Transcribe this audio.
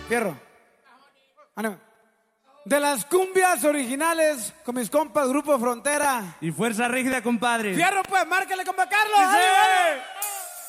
Fierro. Ánimo. De las cumbias originales con mis compas Grupo Frontera. Y Fuerza Rígida, compadre. Fierro, pues, márquele, compa Carlos. ¡Sí! ¡Ánimo!